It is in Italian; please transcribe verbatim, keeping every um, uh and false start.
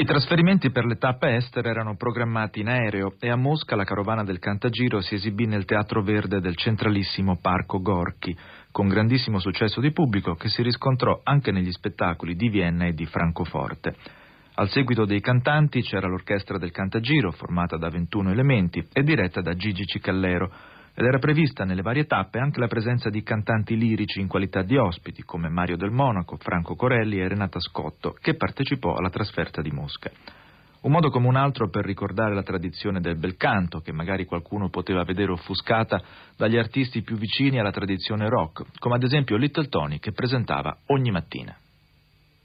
I trasferimenti per le tappe estere erano programmati in aereo e a Mosca la carovana del Cantagiro si esibì nel Teatro Verde del centralissimo Parco Gorki, con grandissimo successo di pubblico che si riscontrò anche negli spettacoli di Vienna e di Francoforte. Al seguito dei cantanti c'era l'orchestra del Cantagiro, formata da ventuno elementi e diretta da Gigi Cicallero, ed era prevista nelle varie tappe anche la presenza di cantanti lirici in qualità di ospiti, come Mario del Monaco, Franco Corelli e Renata Scotto, che partecipò alla trasferta di Mosca. Un modo come un altro per ricordare la tradizione del bel canto, che magari qualcuno poteva vedere offuscata dagli artisti più vicini alla tradizione rock, come ad esempio Little Tony, che presentava ogni mattina.